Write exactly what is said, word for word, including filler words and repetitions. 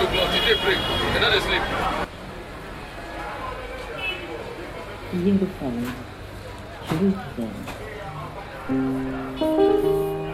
o'clock. You take break. You're not asleep. Beautiful. Jerusalem.